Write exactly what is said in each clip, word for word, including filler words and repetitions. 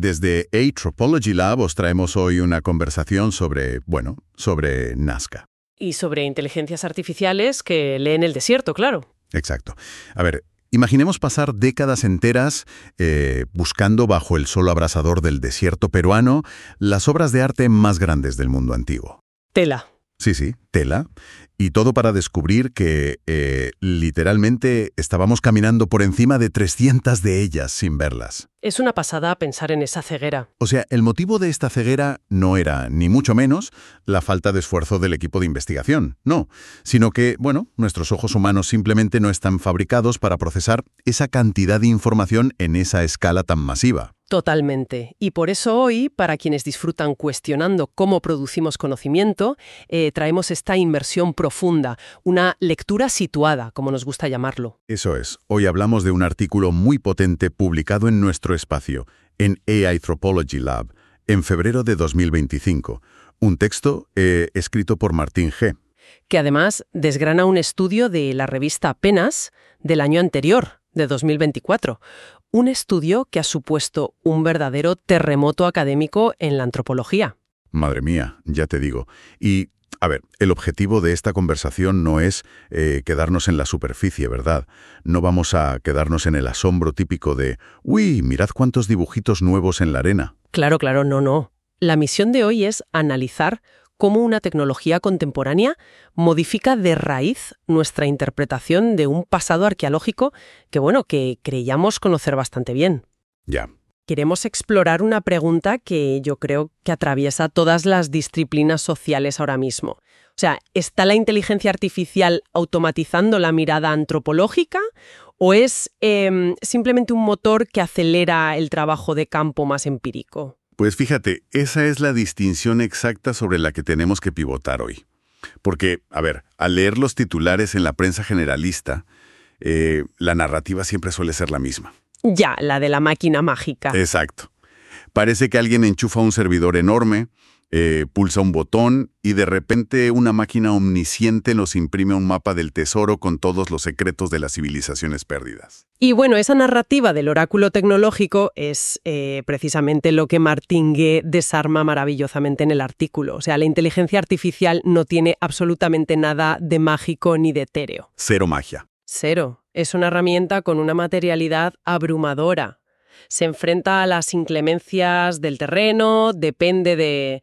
desde Anthropology Lab os traemos hoy una conversación sobre, bueno, sobre Nazca. Y sobre inteligencias artificiales que leen el desierto, claro. Exacto. A ver, imaginemos pasar décadas enteras eh, buscando bajo el sol abrasador del desierto peruano las obras de arte más grandes del mundo antiguo. Tela. Sí, sí, tela. Y todo para descubrir que, eh, literalmente, estábamos caminando por encima de trescientas de ellas sin verlas. Es una pasada pensar en esa ceguera. O sea, el motivo de esta ceguera no era, ni mucho menos, la falta de esfuerzo del equipo de investigación, no, sino que, bueno, nuestros ojos humanos simplemente no están fabricados para procesar esa cantidad de información en esa escala tan masiva. Totalmente. Y por eso hoy, para quienes disfrutan cuestionando cómo producimos conocimiento, eh, traemos esta inmersión profunda, una lectura situada, como nos gusta llamarlo. Eso es. Hoy hablamos de un artículo muy potente publicado en nuestro espacio, en A I Anthropology Lab, en febrero de dos mil veinticinco. Un texto eh, escrito por Martín G. Que además desgrana un estudio de la revista PNAS del año anterior, de dos mil veinticuatro. Un estudio que ha supuesto un verdadero terremoto académico en la antropología. Madre mía, ya te digo. Y, a ver, el objetivo de esta conversación no es eh, quedarnos en la superficie, ¿verdad? No vamos a quedarnos en el asombro típico de «Uy, mirad cuántos dibujitos nuevos en la arena». Claro, claro, no, no. La misión de hoy es analizar cómo una tecnología contemporánea modifica de raíz nuestra interpretación de un pasado arqueológico que, bueno, que creíamos conocer bastante bien. Ya. Queremos explorar una pregunta que yo creo que atraviesa todas las disciplinas sociales ahora mismo. O sea, ¿está la inteligencia artificial automatizando la mirada antropológica o es eh, simplemente un motor que acelera el trabajo de campo más empírico? Pues fíjate, esa es la distinción exacta sobre la que tenemos que pivotar hoy. Porque, a ver, al leer los titulares en la prensa generalista, eh, la narrativa siempre suele ser la misma. Ya, la de la máquina mágica. Exacto. Parece que alguien enchufa un servidor enorme, eh, pulsa un botón y de repente una máquina omnisciente nos imprime un mapa del tesoro con todos los secretos de las civilizaciones perdidas. Y bueno, esa narrativa del oráculo tecnológico es eh, precisamente lo que Martín G. desarma maravillosamente en el artículo. O sea, la inteligencia artificial no tiene absolutamente nada de mágico ni de etéreo. Cero magia. Cero. Es una herramienta con una materialidad abrumadora. Se enfrenta a las inclemencias del terreno, depende de,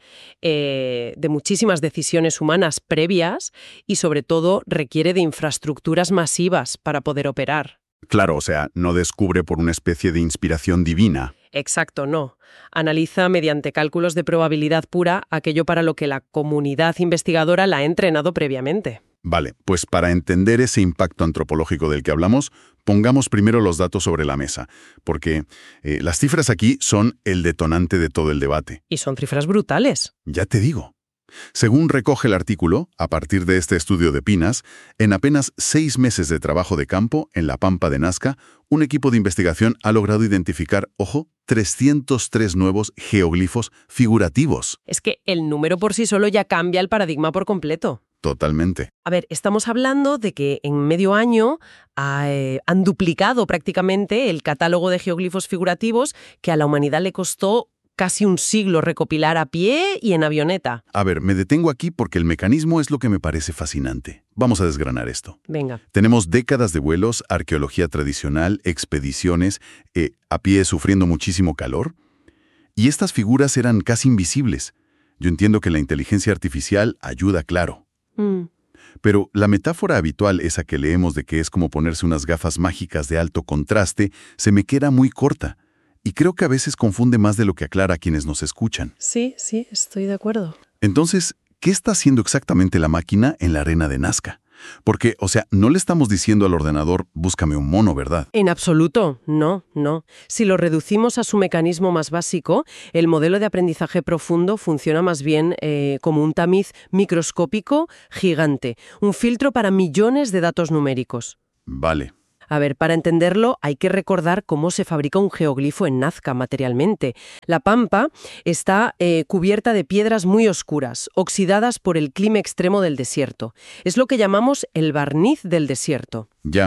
eh, de muchísimas decisiones humanas previas y, sobre todo, requiere de infraestructuras masivas para poder operar. Claro, o sea, no descubre por una especie de inspiración divina. Exacto, no. Analiza mediante cálculos de probabilidad pura aquello para lo que la comunidad investigadora la ha entrenado previamente. Vale, pues para entender ese impacto antropológico del que hablamos, pongamos primero los datos sobre la mesa, porque eh, las cifras aquí son el detonante de todo el debate. Y son cifras brutales. Ya te digo. Según recoge el artículo, a partir de este estudio de PNAS, en apenas seis meses de trabajo de campo en la Pampa de Nazca, un equipo de investigación ha logrado identificar, ojo, trescientos tres nuevos geoglifos figurativos. Es que el número por sí solo ya cambia el paradigma por completo. Totalmente. A ver, estamos hablando de que en medio año eh, han duplicado prácticamente el catálogo de geoglifos figurativos que a la humanidad le costó casi un siglo recopilar a pie y en avioneta. A ver, me detengo aquí porque el mecanismo es lo que me parece fascinante. Vamos a desgranar esto. Venga. Tenemos décadas de vuelos, arqueología tradicional, expediciones, eh, a pie sufriendo muchísimo calor. Y estas figuras eran casi invisibles. Yo entiendo que la inteligencia artificial ayuda, claro. Mm. Pero la metáfora habitual, esa que leemos de que es como ponerse unas gafas mágicas de alto contraste, se me queda muy corta. Y creo que a veces confunde más de lo que aclara a quienes nos escuchan. Sí, sí, estoy de acuerdo. Entonces, ¿qué está haciendo exactamente la máquina en la arena de Nazca? Porque, o sea, no le estamos diciendo al ordenador, búscame un mono, ¿verdad? En absoluto, no, no. Si lo reducimos a su mecanismo más básico, el modelo de aprendizaje profundo funciona más bien eh, como un tamiz microscópico gigante, un filtro para millones de datos numéricos. Vale. A ver, para entenderlo hay que recordar cómo se fabrica un geoglifo en Nazca materialmente. La Pampa está eh, cubierta de piedras muy oscuras, oxidadas por el clima extremo del desierto. Es lo que llamamos el barniz del desierto. Ya.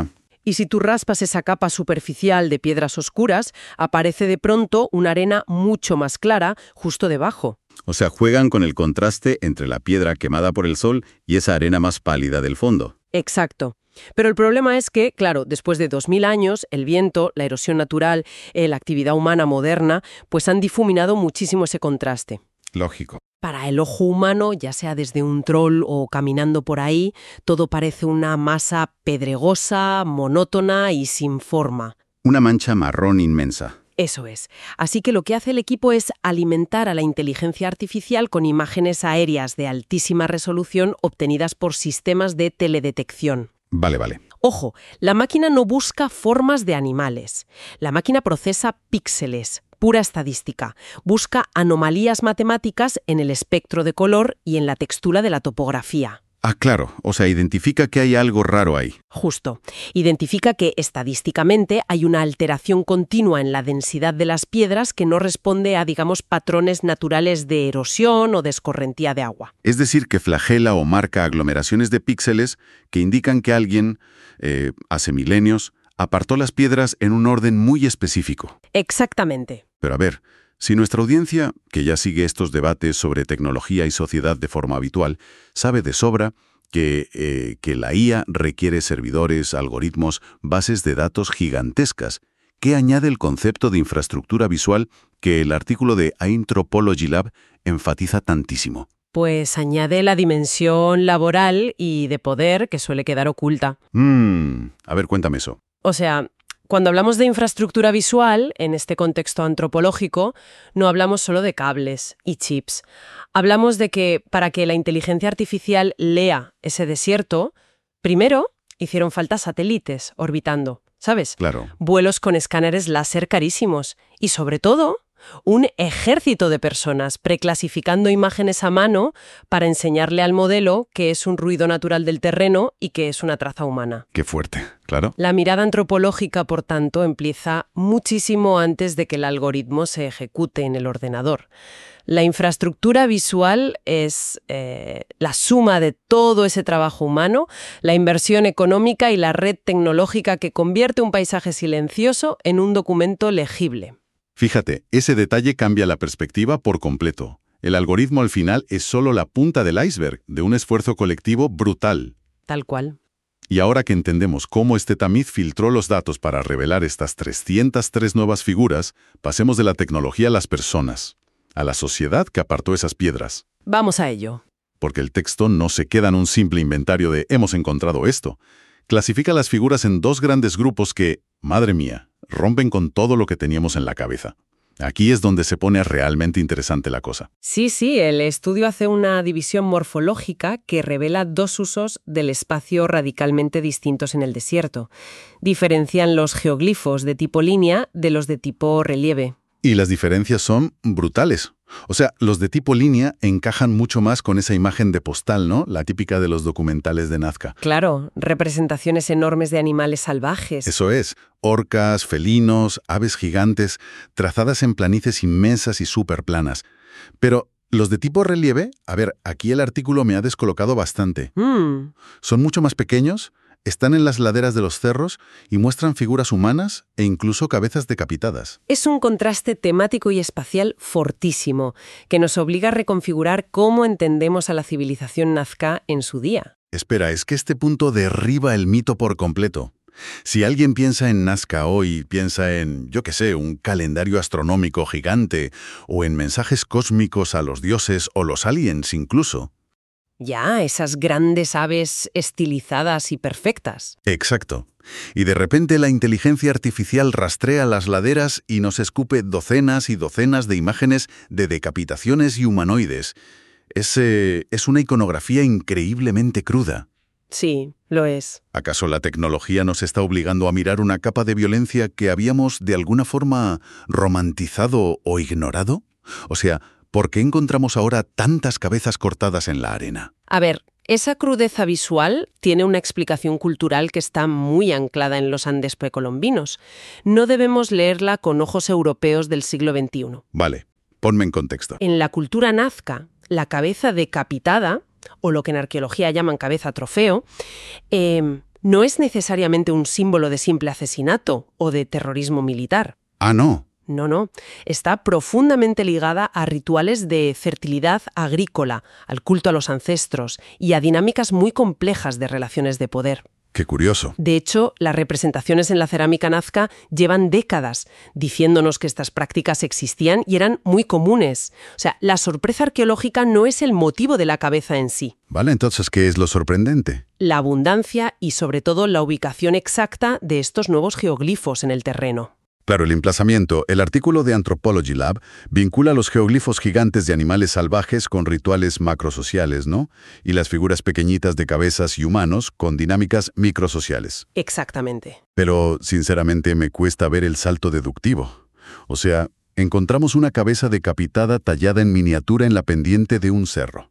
Y si tú raspas esa capa superficial de piedras oscuras, aparece de pronto una arena mucho más clara justo debajo. O sea, juegan con el contraste entre la piedra quemada por el sol y esa arena más pálida del fondo. Exacto. Pero el problema es que, claro, después de dos mil años, el viento, la erosión natural, eh, la actividad humana moderna, pues han difuminado muchísimo ese contraste. Lógico. Para el ojo humano, ya sea desde un troll o caminando por ahí, todo parece una masa pedregosa, monótona y sin forma. Una mancha marrón inmensa. Eso es. Así que lo que hace el equipo es alimentar a la inteligencia artificial con imágenes aéreas de altísima resolución obtenidas por sistemas de teledetección. Vale, vale. Ojo, la máquina no busca formas de animales. La máquina procesa píxeles, pura estadística. Busca anomalías matemáticas en el espectro de color y en la textura de la topografía. Ah, claro. O sea, identifica que hay algo raro ahí. Justo. Identifica que estadísticamente hay una alteración continua en la densidad de las piedras que no responde a, digamos, patrones naturales de erosión o de escorrentía de agua. Es decir, que flagela o marca aglomeraciones de píxeles que indican que alguien, eh, hace milenios, apartó las piedras en un orden muy específico. Exactamente. Pero a ver, si nuestra audiencia, que ya sigue estos debates sobre tecnología y sociedad de forma habitual, sabe de sobra que, eh, que la I A requiere servidores, algoritmos, bases de datos gigantescas, ¿qué añade el concepto de infraestructura visual que el artículo de Anthropology Lab enfatiza tantísimo? Pues añade la dimensión laboral y de poder que suele quedar oculta. Mm, a ver, cuéntame eso. O sea, cuando hablamos de infraestructura visual, en este contexto antropológico, no hablamos solo de cables y chips. Hablamos de que para que la inteligencia artificial lea ese desierto, primero hicieron falta satélites orbitando, ¿sabes? Claro. Vuelos con escáneres láser carísimos y, sobre todo, un ejército de personas preclasificando imágenes a mano para enseñarle al modelo qué es un ruido natural del terreno y qué es una traza humana. Qué fuerte, claro. La mirada antropológica, por tanto, empieza muchísimo antes de que el algoritmo se ejecute en el ordenador. La infraestructura visual es eh, la suma de todo ese trabajo humano, la inversión económica y la red tecnológica que convierte un paisaje silencioso en un documento legible. Fíjate, ese detalle cambia la perspectiva por completo. El algoritmo al final es solo la punta del iceberg de un esfuerzo colectivo brutal. Tal cual. Y ahora que entendemos cómo este tamiz filtró los datos para revelar estas trescientas tres nuevas figuras, pasemos de la tecnología a las personas, a la sociedad que apartó esas piedras. Vamos a ello. Porque el texto no se queda en un simple inventario de «hemos encontrado esto». Clasifica las figuras en dos grandes grupos que, madre mía, rompen con todo lo que teníamos en la cabeza. Aquí es donde se pone realmente interesante la cosa. Sí, sí, el estudio hace una división morfológica que revela dos usos del espacio radicalmente distintos en el desierto. Diferencian los geoglifos de tipo línea de los de tipo relieve. Y las diferencias son brutales. O sea, los de tipo línea encajan mucho más con esa imagen de postal, ¿no? La típica de los documentales de Nazca. Claro, representaciones enormes de animales salvajes. Eso es, orcas, felinos, aves gigantes, trazadas en planicies inmensas y superplanas. Pero los de tipo relieve, a ver, aquí el artículo me ha descolocado bastante. Mm. Son mucho más pequeños, están en las laderas de los cerros y muestran figuras humanas e incluso cabezas decapitadas. Es un contraste temático y espacial fortísimo, que nos obliga a reconfigurar cómo entendemos a la civilización nazca en su día. Espera, es que este punto derriba el mito por completo. Si alguien piensa en Nazca hoy, piensa en, yo qué sé, un calendario astronómico gigante, o en mensajes cósmicos a los dioses o los aliens incluso. Ya, esas grandes aves estilizadas y perfectas. Exacto. Y de repente la inteligencia artificial rastrea las laderas y nos escupe docenas y docenas de imágenes de decapitaciones y humanoides. Es, eh, es una iconografía increíblemente cruda. Sí, lo es. ¿Acaso la tecnología nos está obligando a mirar una capa de violencia que habíamos de alguna forma romantizado o ignorado? O sea, ¿por qué encontramos ahora tantas cabezas cortadas en la arena? A ver, esa crudeza visual tiene una explicación cultural que está muy anclada en los Andes precolombinos. No debemos leerla con ojos europeos del siglo veintiuno. Vale, ponme en contexto. En la cultura nazca, la cabeza decapitada, o lo que en arqueología llaman cabeza trofeo, eh, no es necesariamente un símbolo de simple asesinato o de terrorismo militar. Ah, no. No, no. Está profundamente ligada a rituales de fertilidad agrícola, al culto a los ancestros y a dinámicas muy complejas de relaciones de poder. Qué curioso. De hecho, las representaciones en la cerámica nazca llevan décadas diciéndonos que estas prácticas existían y eran muy comunes. O sea, la sorpresa arqueológica no es el motivo de la cabeza en sí. Vale, entonces, ¿qué es lo sorprendente? La abundancia y, sobre todo, la ubicación exacta de estos nuevos geoglifos en el terreno. Claro, el emplazamiento. El artículo de Anthropology Lab vincula los geoglifos gigantes de animales salvajes con rituales macrosociales, ¿no? Y las figuras pequeñitas de cabezas y humanos con dinámicas microsociales. Exactamente. Pero, sinceramente, me cuesta ver el salto deductivo. O sea, encontramos una cabeza decapitada tallada en miniatura en la pendiente de un cerro.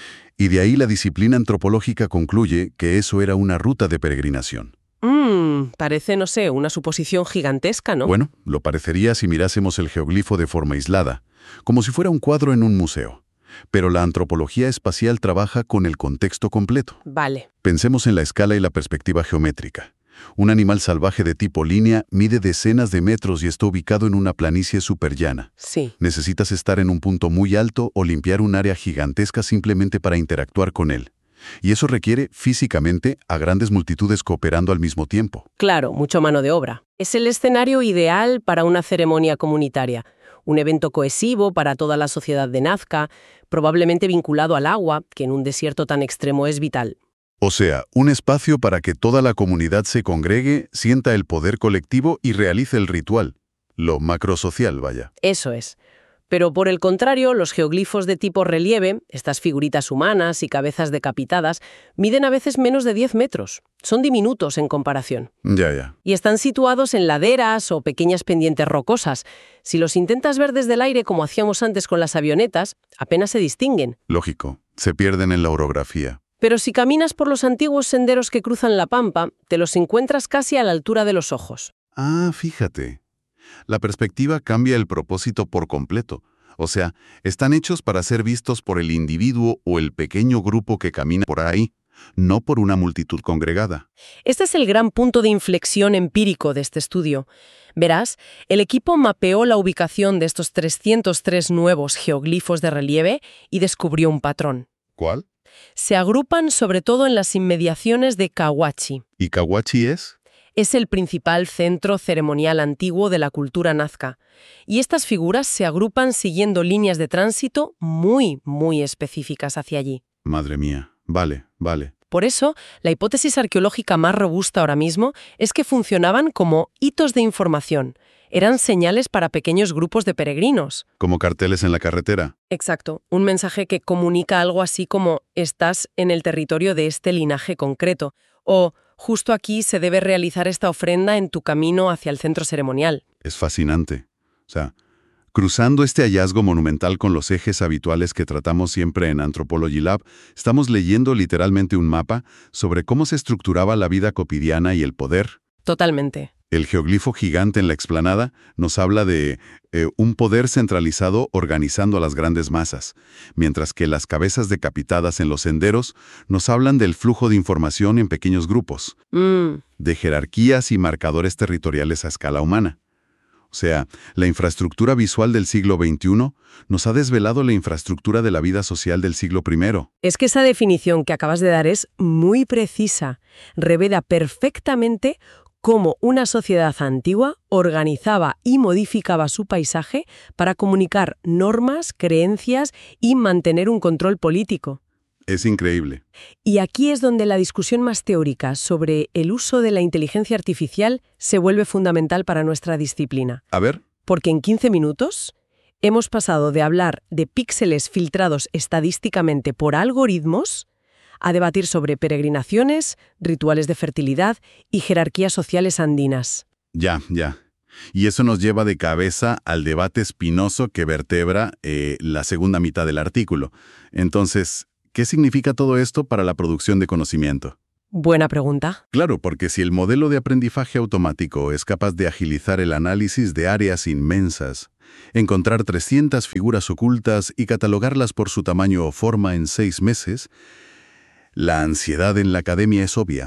Y de ahí la disciplina antropológica concluye que eso era una ruta de peregrinación. Mmm, parece, no sé, una suposición gigantesca, ¿no? Bueno, lo parecería si mirásemos el geoglifo de forma aislada, como si fuera un cuadro en un museo. Pero la antropología espacial trabaja con el contexto completo. Vale. Pensemos en la escala y la perspectiva geométrica. Un animal salvaje de tipo línea mide decenas de metros y está ubicado en una planicie superllana. Sí. Necesitas estar en un punto muy alto o limpiar un área gigantesca simplemente para interactuar con él. Y eso requiere, físicamente, a grandes multitudes cooperando al mismo tiempo. Claro, mucho mano de obra. Es el escenario ideal para una ceremonia comunitaria. Un evento cohesivo para toda la sociedad de Nazca, probablemente vinculado al agua, que en un desierto tan extremo es vital. O sea, un espacio para que toda la comunidad se congregue, sienta el poder colectivo y realice el ritual. Lo macrosocial, vaya. Eso es. Pero por el contrario, los geoglifos de tipo relieve, estas figuritas humanas y cabezas decapitadas, miden a veces menos de diez metros. Son diminutos en comparación. Ya, ya. Y están situados en laderas o pequeñas pendientes rocosas. Si los intentas ver desde el aire como hacíamos antes con las avionetas, apenas se distinguen. Lógico, se pierden en la orografía. Pero si caminas por los antiguos senderos que cruzan la pampa, te los encuentras casi a la altura de los ojos. Ah, fíjate. La perspectiva cambia el propósito por completo. O sea, están hechos para ser vistos por el individuo o el pequeño grupo que camina por ahí, no por una multitud congregada. Este es el gran punto de inflexión empírico de este estudio. Verás, el equipo mapeó la ubicación de estos trescientos tres nuevos geoglifos de relieve y descubrió un patrón. ¿Cuál? Se agrupan sobre todo en las inmediaciones de Cahuachi. ¿Y Cahuachi es? Es el principal centro ceremonial antiguo de la cultura nazca. Y estas figuras se agrupan siguiendo líneas de tránsito muy, muy específicas hacia allí. Madre mía. Vale, vale. Por eso, la hipótesis arqueológica más robusta ahora mismo es que funcionaban como hitos de información. Eran señales para pequeños grupos de peregrinos. Como carteles en la carretera. Exacto. Un mensaje que comunica algo así como «estás en el territorio de este linaje concreto» o «justo aquí se debe realizar esta ofrenda en tu camino hacia el centro ceremonial». Es fascinante. O sea, cruzando este hallazgo monumental con los ejes habituales que tratamos siempre en Anthropology Lab, estamos leyendo literalmente un mapa sobre cómo se estructuraba la vida cotidiana y el poder. Totalmente. El geoglifo gigante en la explanada nos habla de eh, un poder centralizado organizando a las grandes masas, mientras que las cabezas decapitadas en los senderos nos hablan del flujo de información en pequeños grupos, Mm. de jerarquías y marcadores territoriales a escala humana. O sea, la infraestructura visual del siglo veintiuno nos ha desvelado la infraestructura de la vida social del siglo primero. Es que esa definición que acabas de dar es muy precisa. Revela perfectamente cómo una sociedad antigua organizaba y modificaba su paisaje para comunicar normas, creencias y mantener un control político. Es increíble. Y aquí es donde la discusión más teórica sobre el uso de la inteligencia artificial se vuelve fundamental para nuestra disciplina. A ver. Porque en quince minutos hemos pasado de hablar de píxeles filtrados estadísticamente por algoritmos a debatir sobre peregrinaciones, rituales de fertilidad y jerarquías sociales andinas. Ya, ya. Y eso nos lleva de cabeza al debate espinoso que vertebra eh, la segunda mitad del artículo. Entonces, ¿qué significa todo esto para la producción de conocimiento? Buena pregunta. Claro, porque si el modelo de aprendizaje automático es capaz de agilizar el análisis de áreas inmensas, encontrar trescientas figuras ocultas y catalogarlas por su tamaño o forma en seis meses, la ansiedad en la academia es obvia.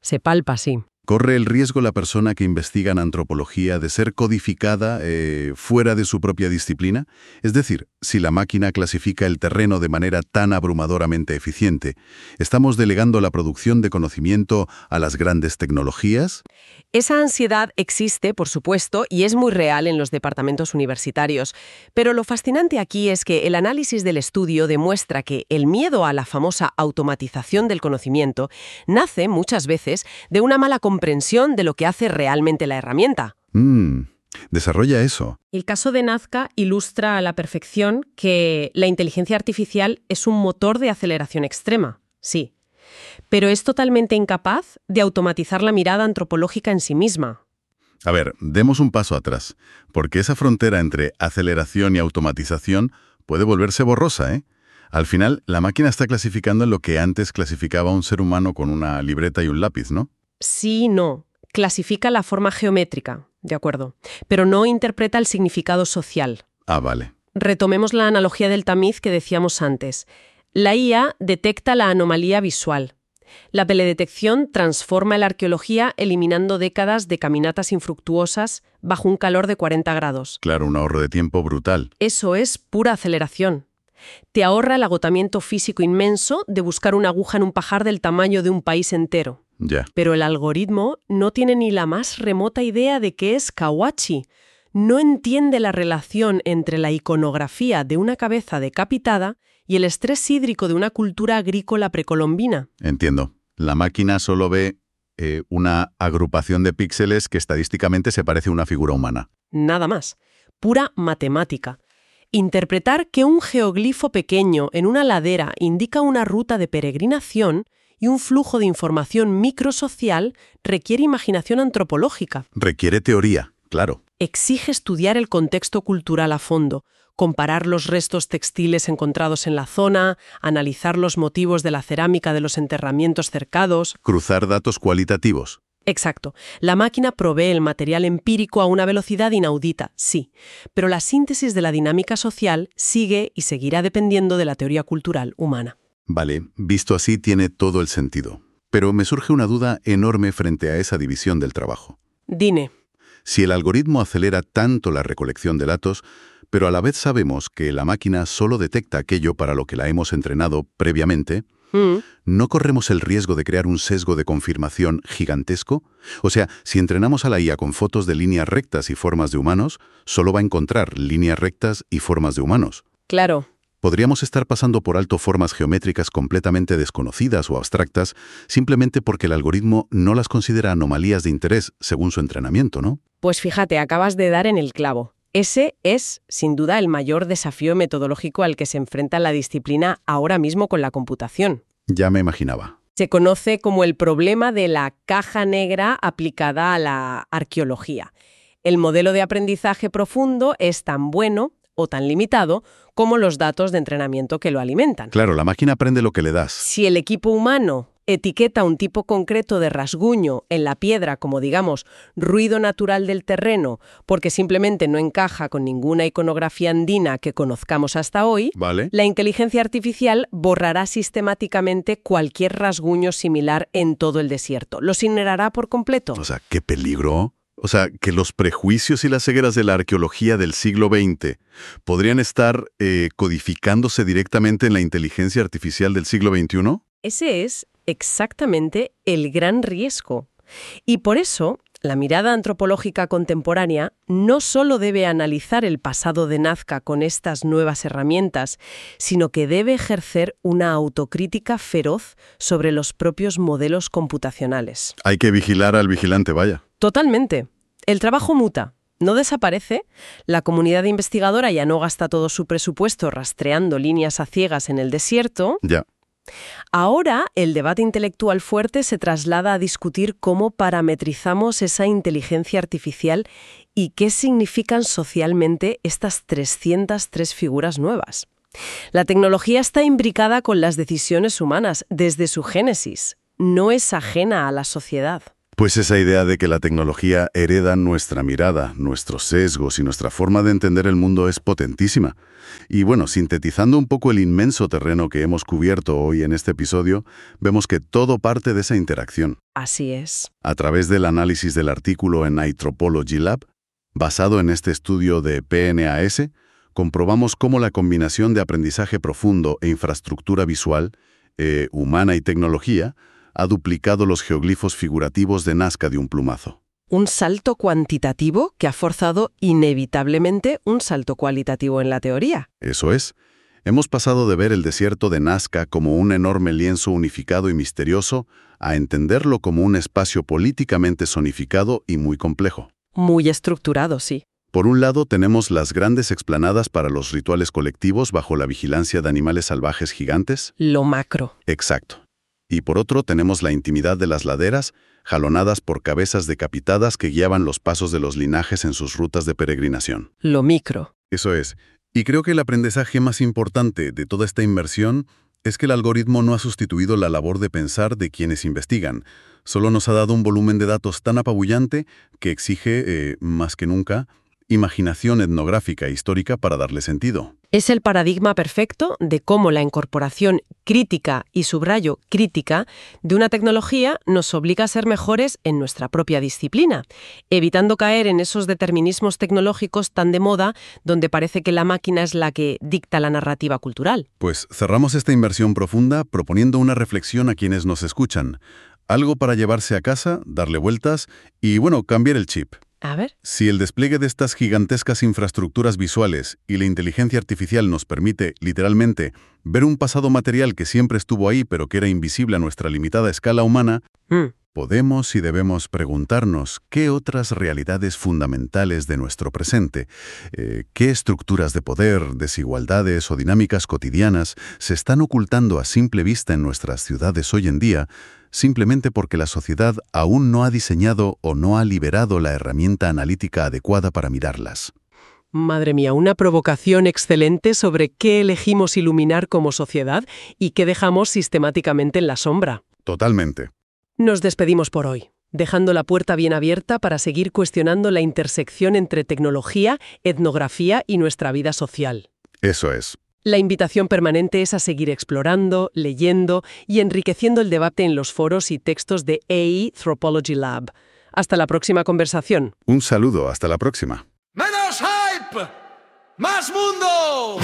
Se palpa, sí. ¿Corre el riesgo la persona que investiga en antropología de ser codificada eh, fuera de su propia disciplina? Es decir, si la máquina clasifica el terreno de manera tan abrumadoramente eficiente, ¿estamos delegando la producción de conocimiento a las grandes tecnologías? Esa ansiedad existe, por supuesto, y es muy real en los departamentos universitarios. Pero lo fascinante aquí es que el análisis del estudio demuestra que el miedo a la famosa automatización del conocimiento nace, muchas veces, de una mala comprensión de lo que hace realmente la herramienta. Mm, desarrolla eso. El caso de Nazca ilustra a la perfección que la inteligencia artificial es un motor de aceleración extrema, sí, pero es totalmente incapaz de automatizar la mirada antropológica en sí misma. A ver, demos un paso atrás, porque esa frontera entre aceleración y automatización puede volverse borrosa, ¿eh? Al final, la máquina está clasificando en lo que antes clasificaba un ser humano con una libreta y un lápiz, ¿no? Sí y no. Clasifica la forma geométrica, de acuerdo, pero no interpreta el significado social. Ah, vale. Retomemos la analogía del tamiz que decíamos antes. La I A detecta la anomalía visual. La teledetección transforma la arqueología eliminando décadas de caminatas infructuosas bajo un calor de cuarenta grados. Claro, un ahorro de tiempo brutal. Eso es pura aceleración. Te ahorra el agotamiento físico inmenso de buscar una aguja en un pajar del tamaño de un país entero. Ya. Pero el algoritmo no tiene ni la más remota idea de qué es kawachi. No entiende la relación entre la iconografía de una cabeza decapitada y el estrés hídrico de una cultura agrícola precolombina. Entiendo. La máquina solo ve eh, una agrupación de píxeles que estadísticamente se parece a una figura humana. Nada más. Pura matemática. Interpretar que un geoglifo pequeño en una ladera indica una ruta de peregrinación y un flujo de información microsocial requiere imaginación antropológica. Requiere teoría, claro. Exige estudiar el contexto cultural a fondo, comparar los restos textiles encontrados en la zona, analizar los motivos de la cerámica de los enterramientos cercados. Cruzar datos cualitativos. Exacto. La máquina provee el material empírico a una velocidad inaudita, sí, pero la síntesis de la dinámica social sigue y seguirá dependiendo de la teoría cultural humana. Vale, visto así tiene todo el sentido. Pero me surge una duda enorme frente a esa división del trabajo. Dine. Si el algoritmo acelera tanto la recolección de datos, pero a la vez sabemos que la máquina solo detecta aquello para lo que la hemos entrenado previamente, Mm. ¿no corremos el riesgo de crear un sesgo de confirmación gigantesco? O sea, si entrenamos a la I A con fotos de líneas rectas y formas de humanos, solo va a encontrar líneas rectas y formas de humanos. Claro. Podríamos estar pasando por alto formas geométricas completamente desconocidas o abstractas simplemente porque el algoritmo no las considera anomalías de interés según su entrenamiento, ¿no? Pues fíjate, acabas de dar en el clavo. Ese es, sin duda, el mayor desafío metodológico al que se enfrenta la disciplina ahora mismo con la computación. Ya me imaginaba. Se conoce como el problema de la caja negra aplicada a la arqueología. El modelo de aprendizaje profundo es tan bueno o tan limitado como los datos de entrenamiento que lo alimentan. Claro, la máquina aprende lo que le das. Si el equipo humano etiqueta un tipo concreto de rasguño en la piedra como, digamos, ruido natural del terreno, porque simplemente no encaja con ninguna iconografía andina que conozcamos hasta hoy, ¿Vale? la inteligencia artificial borrará sistemáticamente cualquier rasguño similar en todo el desierto. Los incinerará por completo. O sea, qué peligro. O sea, que los prejuicios y las cegueras de la arqueología del siglo veinte podrían estar eh, codificándose directamente en la inteligencia artificial del siglo veintiuno. Ese es exactamente el gran riesgo. Y por eso, la mirada antropológica contemporánea no solo debe analizar el pasado de Nazca con estas nuevas herramientas, sino que debe ejercer una autocrítica feroz sobre los propios modelos computacionales. Hay que vigilar al vigilante, vaya. Totalmente. El trabajo muta. No desaparece, la comunidad investigadora ya no gasta todo su presupuesto rastreando líneas a ciegas en el desierto. Ya. Ahora, el debate intelectual fuerte se traslada a discutir cómo parametrizamos esa inteligencia artificial y qué significan socialmente estas trescientas tres figuras nuevas. La tecnología está imbricada con las decisiones humanas desde su génesis. No es ajena a la sociedad. Pues esa idea de que la tecnología hereda nuestra mirada, nuestros sesgos y nuestra forma de entender el mundo es potentísima. Y bueno, sintetizando un poco el inmenso terreno que hemos cubierto hoy en este episodio, vemos que todo parte de esa interacción. Así es. A través del análisis del artículo en iTropology Lab, basado en este estudio de P N A S, comprobamos cómo la combinación de aprendizaje profundo e infraestructura visual, eh, humana y tecnología, ha duplicado los geoglifos figurativos de Nazca de un plumazo. Un salto cuantitativo que ha forzado inevitablemente un salto cualitativo en la teoría. Eso es. Hemos pasado de ver el desierto de Nazca como un enorme lienzo unificado y misterioso a entenderlo como un espacio políticamente zonificado y muy complejo. Muy estructurado, sí. Por un lado tenemos las grandes explanadas para los rituales colectivos bajo la vigilancia de animales salvajes gigantes. Lo macro. Exacto. Y por otro tenemos la intimidad de las laderas, jalonadas por cabezas decapitadas que guiaban los pasos de los linajes en sus rutas de peregrinación. Lo micro. Eso es. Y creo que el aprendizaje más importante de toda esta inmersión es que el algoritmo no ha sustituido la labor de pensar de quienes investigan. Solo nos ha dado un volumen de datos tan apabullante que exige, eh, más que nunca, imaginación etnográfica e histórica para darle sentido. Es el paradigma perfecto de cómo la incorporación crítica, y subrayo crítica, de una tecnología nos obliga a ser mejores en nuestra propia disciplina, evitando caer en esos determinismos tecnológicos tan de moda donde parece que la máquina es la que dicta la narrativa cultural. Pues cerramos esta inversión profunda proponiendo una reflexión a quienes nos escuchan. Algo para llevarse a casa, darle vueltas y, bueno, cambiar el chip. A ver. Si el despliegue de estas gigantescas infraestructuras visuales y la inteligencia artificial nos permite, literalmente, ver un pasado material que siempre estuvo ahí pero que era invisible a nuestra limitada escala humana, Mm. podemos y debemos preguntarnos qué otras realidades fundamentales de nuestro presente, eh, qué estructuras de poder, desigualdades o dinámicas cotidianas se están ocultando a simple vista en nuestras ciudades hoy en día, simplemente porque la sociedad aún no ha diseñado o no ha liberado la herramienta analítica adecuada para mirarlas. Madre mía, una provocación excelente sobre qué elegimos iluminar como sociedad y qué dejamos sistemáticamente en la sombra. Totalmente. Nos despedimos por hoy, dejando la puerta bien abierta para seguir cuestionando la intersección entre tecnología, etnografía y nuestra vida social. Eso es. La invitación permanente es a seguir explorando, leyendo y enriqueciendo el debate en los foros y textos de iTropology Lab. Hasta la próxima conversación. Un saludo, hasta la próxima. ¡Menos hype! ¡Más mundo!